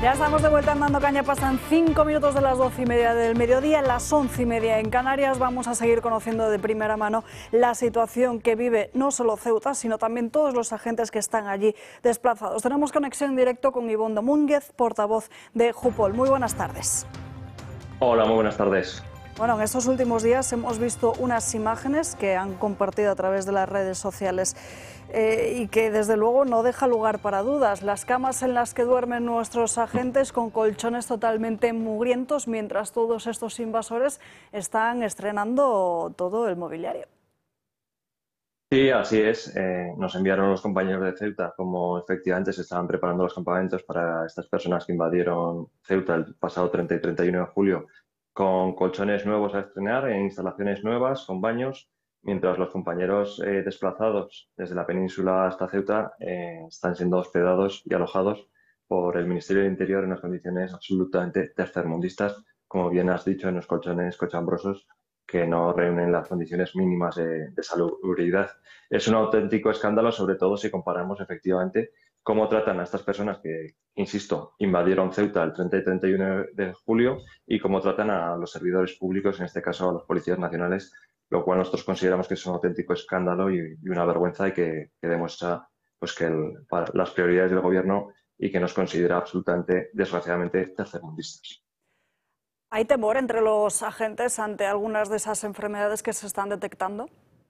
Ya estamos de vuelta en Dando Caña, pasan 5 minutos de las 12:30 del mediodía, las 11:30 en Canarias. Vamos a seguir conociendo de primera mano la situación que vive no solo Ceuta, sino también todos los agentes que están allí desplazados. Tenemos conexión en directo con Ivonne Domúnguez, portavoz de Jupol. Muy buenas tardes. Hola, muy buenas tardes. Bueno, en estos últimos días hemos visto unas imágenes que han compartido a través de las redes sociales y que desde luego no deja lugar para dudas. Las camas en las que duermen nuestros agentes con colchones totalmente mugrientos, mientras todos estos invasores están estrenando todo el mobiliario. Sí, así es. Nos enviaron los compañeros de Ceuta como efectivamente se estaban preparando los campamentos para estas personas que invadieron Ceuta el pasado 30 y 31 de julio, con colchones nuevos a estrenar en instalaciones nuevas, con baños, mientras los compañeros desplazados desde la península hasta Ceuta están siendo hospedados y alojados por el Ministerio del Interior en unas condiciones absolutamente tercermundistas, como bien has dicho, en los colchones cochambrosos que no reúnen las condiciones mínimas de salubridad. Es un auténtico escándalo, sobre todo si comparamos efectivamente cómo tratan a estas personas que, insisto, invadieron Ceuta el 30 y 31 de julio y cómo tratan a los servidores públicos, en este caso a los policías nacionales, lo cual nosotros consideramos que es un auténtico escándalo y una vergüenza y que demuestra pues, que las prioridades del gobierno y que nos considera absolutamente, desgraciadamente, tercermundistas. ¿Hay temor entre los agentes ante algunas de esas enfermedades que se están detectando?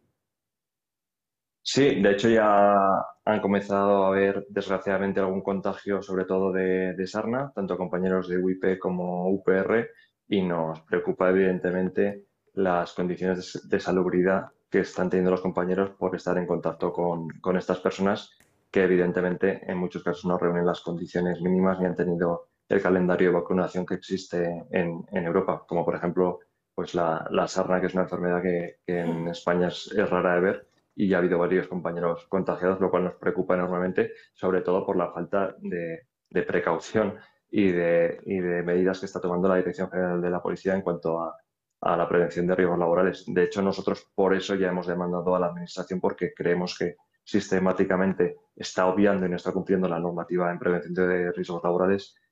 Sí, de hecho ya han comenzado a haber desgraciadamente algún contagio, sobre todo de sarna, tanto compañeros de UIP como UPR, y nos preocupa evidentemente las condiciones de salubridad que están teniendo los compañeros por estar en contacto con estas personas que evidentemente en muchos casos no reúnen las condiciones mínimas ni han tenido el calendario de vacunación que existe en Europa, como por ejemplo pues la sarna, que es una enfermedad que en España es rara de ver y ya ha habido varios compañeros contagiados, lo cual nos preocupa enormemente, sobre todo por la falta de precaución y de medidas que está tomando la Dirección General de la Policía en cuanto a la prevención de riesgos laborales. De hecho, nosotros por eso ya hemos demandado a la Administración, porque creemos que sistemáticamente está obviando y no está cumpliendo la normativa en prevención de riesgos laborales